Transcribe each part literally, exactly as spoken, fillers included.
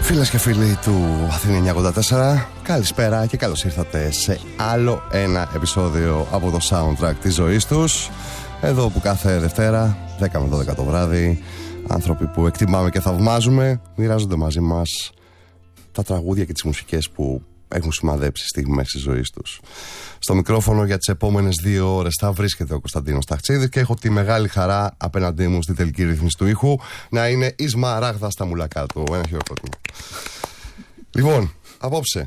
Φίλες και φίλοι του Αθήνα εννιακόσια ογδόντα τέσσερα, καλησπέρα και καλώς ήρθατε σε άλλο ένα επεισόδιο από το soundtrack της ζωής τους. Εδώ που κάθε Δευτέρα, δέκα με δώδεκα το βράδυ, άνθρωποι που εκτιμάμε και θαυμάζουμε μοιράζονται μαζί μας τα τραγούδια και τις μουσικές που έχουν σημαδέψει στιγμές της ζωής τους. Στο μικρόφωνο για τις επόμενες δύο ώρες θα βρίσκεται ο Κωνσταντίνος Ταχτσίδης και έχω τη μεγάλη χαρά απέναντί μου στη τελική ρύθμιση του ήχου να είναι η Σμαράγδα στα μουλακά του. Ένα χειροκρότημα. Λοιπόν, απόψε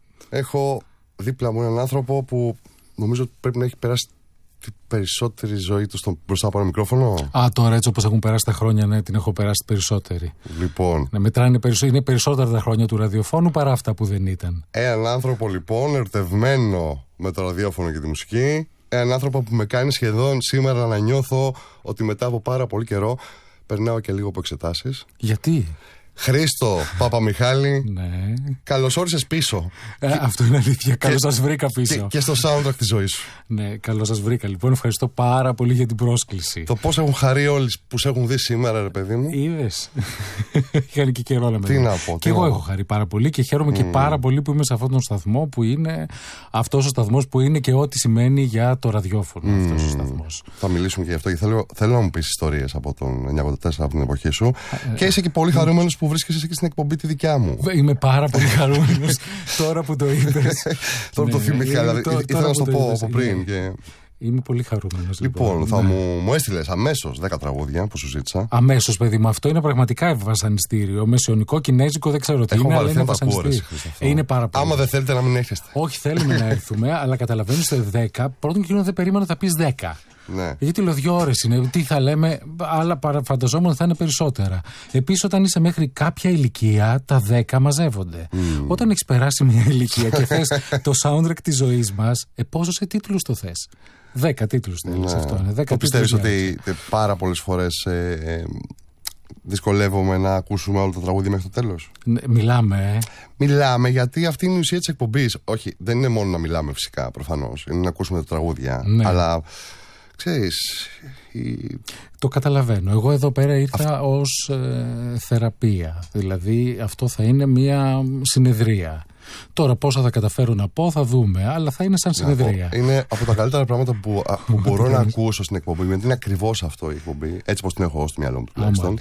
έχω δίπλα μου έναν άνθρωπο που νομίζω πρέπει να έχει περάσει την περισσότερη ζωή του στον μπροστά από ένα μικρόφωνο. Α, τώρα έτσι όπως έχουν περάσει τα χρόνια, ναι, την έχω περάσει περισσότερη. Λοιπόν. Να μετράνε περισσο... είναι περισσότερα τα χρόνια του ραδιοφώνου παρά αυτά που δεν ήταν. Έναν άνθρωπο λοιπόν ερωτευμένο με το ραδιόφωνο και τη μουσική. Έναν άνθρωπο που με κάνει σχεδόν σήμερα να νιώθω ότι μετά από πάρα πολύ καιρό περνάω και λίγο από εξετάσεις. Γιατί? Χρήστο Παπαμιχάλη, ναι. Καλώς όρισες πίσω. Ε, αυτό είναι αλήθεια. Καλώς σας βρήκα πίσω. Και, και στο soundtrack της ζωής σου. Ναι, καλώς σας βρήκα. Λοιπόν, ευχαριστώ πάρα πολύ για την πρόσκληση. Το πώς έχουν χαρεί όλοι που σε έχουν δει σήμερα, ρε παιδί μου. Είδες. Είχαν και καιρό να με Τι δει. να πω. Και εγώ να έχω χαρεί πάρα πολύ και χαίρομαι mm. και πάρα πολύ που είμαι σε αυτόν τον σταθμό που είναι αυτός ο σταθμός που είναι και ό,τι σημαίνει για το ραδιόφωνο. Mm. Αυτός ο σταθμός. Θα μιλήσουμε και γι' αυτό. Και θέλω, θέλω να μου πεις ιστορίες από τον εννιακόσια ογδόντα τέσσερα, από την εποχή σου. Ε, και είσαι και πολύ χαρούμενος που βρίσκεσαι και στην εκπομπή τη δικιά μου. Είμαι πάρα πολύ χαρούμενος τώρα που το είπες. Τώρα το θυμήθηκα, δηλαδή ήθελα να σου το πω από πριν. Είμαι πολύ χαρούμενος. Λοιπόν, λοιπόν. θα ναι. μου, μου έστειλες αμέσως δέκα τραγούδια που σου ζήτησα. Αμέσως, παιδί μου, αυτό είναι πραγματικά βασανιστήριο. Μεσαιωνικό, κινέζικο, δεν ξέρω τι είναι, αλλά είναι βασανιστήριο. Είναι πάρα πολύ. Άμα δεν θέλετε να μην έρχεστε. Όχι, θέλουμε να έρθουμε, αλλά καταλαβαίνεις σε δέκα. Πρώτον και δεν περίμενα θα πεις δέκα. Ναι. Γιατί λέω δύο ώρες είναι, τι θα λέμε, αλλά φανταζόμουν ότι θα είναι περισσότερα. Επίσης, όταν είσαι μέχρι κάποια ηλικία, τα δέκα μαζεύονται. Mm. Όταν έχεις περάσει μια ηλικία και θες το soundtrack της ζωής μας, ε, πόσο σε τίτλους το θες? Δέκα τίτλους θέλεις, ναι. Αυτό είναι. Δέκα το πιστεύεις ότι πάρα πολλές φορές ε, ε, δυσκολεύομαι να ακούσουμε όλα τα τραγούδια μέχρι το τέλος? Ναι, μιλάμε, ε. Μιλάμε, γιατί αυτή είναι η ουσία της εκπομπής. Όχι, δεν είναι μόνο να μιλάμε φυσικά, προφανώς. Είναι να ακούσουμε τα τραγούδια. Ναι. Αλλά ξέρεις. Η... Το καταλαβαίνω. Εγώ εδώ πέρα ήρθα Αυτ... ως ε, θεραπεία. Δηλαδή αυτό θα είναι μια συνεδρία. Τώρα πόσα θα καταφέρω να πω θα δούμε, αλλά θα είναι σαν συνεδρία. Είναι από τα καλύτερα πράγματα που, που μπορώ να ακούσω στην εκπομπή, γιατί είναι ακριβώς αυτό η εκπομπή, έτσι πως την έχω εγώ στο μυαλό μου τουλάχιστον.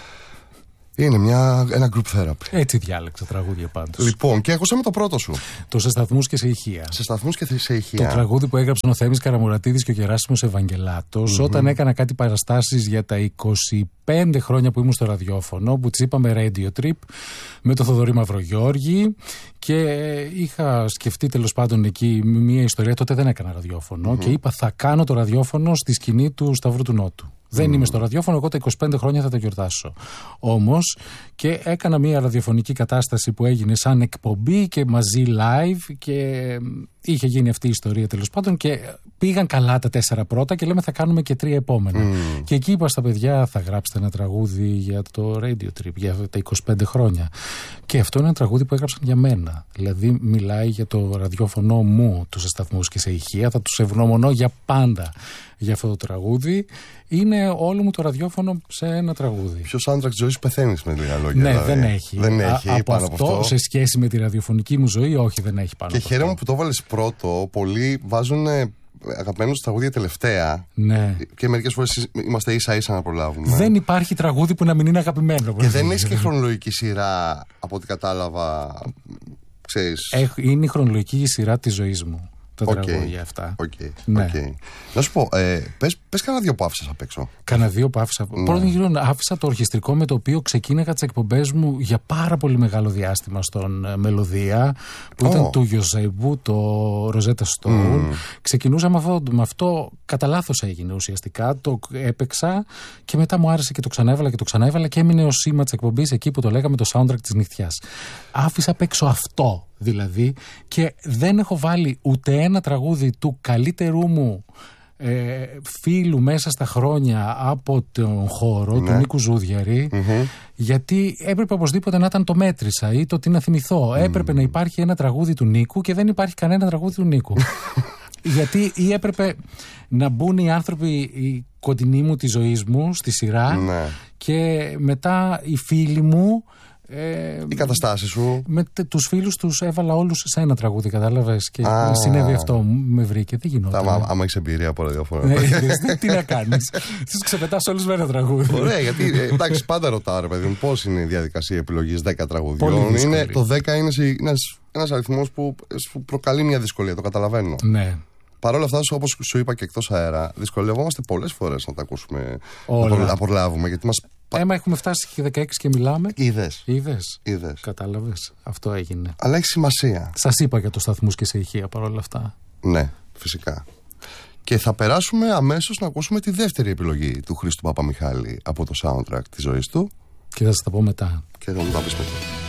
Είναι μια, ένα group therapy. Έτσι διάλεξα τραγούδια πάντως. Λοιπόν, και ακούσαμε το πρώτο σου. Το Σε σταθμούς και σε ηχεία. Σε σταθμούς και σε ηχεία. Το τραγούδι που έγραψαν ο Θέμης Καραμουρατίδης και ο Γεράσιμος Ευαγγελάτος mm-hmm. όταν έκανα κάτι παραστάσεις για τα είκοσι πέντε χρόνια που ήμουν στο ραδιόφωνο, που τις είπαμε Radio Trip, με τον Θοδωρή Μαυρογιώργη, και είχα σκεφτεί τέλος πάντων εκεί μια ιστορία. Τότε δεν έκανα ραδιόφωνο mm-hmm. και είπα θα κάνω το ραδιόφωνο στη σκηνή του Σταυρού του Νότου. Δεν mm. είμαι στο ραδιόφωνο, εγώ τα είκοσι πέντε χρόνια θα τα γιορτάσω. Όμως, και έκανα μια ραδιοφωνική κατάσταση που έγινε σαν εκπομπή και μαζί live, και είχε γίνει αυτή η ιστορία τέλος πάντων, και πήγαν καλά τα τέσσερα πρώτα και λέμε θα κάνουμε και τρία επόμενα. Mm. Και εκεί είπα στα παιδιά θα γράψετε ένα τραγούδι για το Radio Trip, για τα είκοσι πέντε χρόνια. Και αυτό είναι ένα τραγούδι που έγραψαν για μένα. Δηλαδή μιλάει για το ραδιόφωνο μου, τους σταθμούς και σε ηχεία, θα τους ευγνωμονώ για πάντα για αυτό το τραγούδι. Είναι όλο μου το ραδιόφωνο σε ένα τραγούδι. Ποιο soundtrack της ζωής πεθαίνεις με λίγα λόγια? Ναι, δηλαδή. δεν έχει. Δεν έχει Α, από, πάνω αυτό, από αυτό, σε σχέση με τη ραδιοφωνική μου ζωή, όχι, δεν έχει πάνω και από χαίρομαι αυτό. που το βάλες πρώτο. Πολλοί βάζουν αγαπημένους τραγούδια τελευταία. Ναι. Και μερικές φορές είμαστε ίσα ίσα να προλάβουμε. Δεν υπάρχει τραγούδι που να μην είναι αγαπημένο. Και δεν έχει και χρονολογική σειρά, από ό,τι κατάλαβα. Ξέρεις. Έχ, είναι η χρονολογική σειρά της ζωής μου. Τα okay. τραγούδια αυτά. Okay. Ναι. Okay. Να σου πω, ε, πες, πες κάνα δύο που άφησες απ' έξω. Κάνα δύο που άφησα. Ναι. Πρώτον γύρω άφησα το ορχιστρικό με το οποίο ξεκίνηκα τις εκπομπές μου για πάρα πολύ μεγάλο διάστημα στον uh, Μελωδία, που oh. ήταν του Γιωζέμπου, το Ροζέτα Στόουν. Mm. Ξεκινούσα με αυτό, με αυτό, κατά λάθος έγινε ουσιαστικά. Το έπαιξα και μετά μου άρεσε και το ξαναέβαλα και το ξαναέβαλα και έμεινε ως σήμα της εκπομπής εκεί που το λέγαμε το soundtrack της νυχτιάς. Άφησα απ' έξω αυτό. Δηλαδή, και δεν έχω βάλει ούτε ένα τραγούδι του καλύτερού μου ε, φίλου μέσα στα χρόνια από τον χώρο, ναι. του Νίκου Ζούδιαρη, mm-hmm. γιατί έπρεπε οπωσδήποτε να ήταν το μέτρησα ή το τι να θυμηθώ. Mm. Έπρεπε να υπάρχει ένα τραγούδι του Νίκου και δεν υπάρχει κανένα τραγούδι του Νίκου. Γιατί ή έπρεπε να μπουν οι άνθρωποι οι κοντινοί μου της ζωής μου στη σειρά, ναι. και μετά οι φίλοι μου Ε, Οι καταστάσεις σου. Με τε, τους φίλους τους έβαλα όλους σε ένα τραγούδι, κατάλαβες. Και Α, συνέβη αυτό, με βρήκε. Δεν γινόταν. Άμα, άμα έχεις εμπειρία από ραδιόφωνο. Ναι, τι να κάνεις. Τους ξεπετάς όλους με ένα τραγούδι. Ωραία, γιατί ε, εντάξει, πάντα ρωτάω, ρε παιδί μου, πώς είναι η διαδικασία επιλογής δέκα τραγουδιών. Πολύ Είναι, το δέκα είναι ένας, ένας αριθμός που σου προκαλεί μια δυσκολία, το καταλαβαίνω. Ναι. Παρ' όλα αυτά, όπως σου είπα και εκτός αέρα, δυσκολευόμαστε πολλές φορές να τα ακούσουμε, Όλα. να απολαύουμε. Γιατί μας... Έμα έχουμε φτάσει και δεκαέξι και μιλάμε. Είδες. Είδες. Είδες. Κατάλαβες. Αυτό έγινε. Αλλά έχει σημασία. Σας είπα για το σταθμούς και σε ηχεία παρόλα αυτά. Ναι, φυσικά. Και θα περάσουμε αμέσως να ακούσουμε τη δεύτερη επιλογή του Χρήστου Παπαμιχάλη από το soundtrack της ζωής του. Και θα σας τα πω μετά. Και θα μου τα πεις μετά.